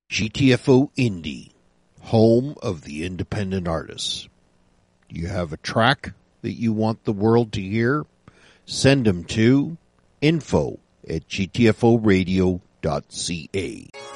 GTFO Indie, home of the independent artists. Do you have a track that you want the world to hear? Send them to info@gtforadio.ca.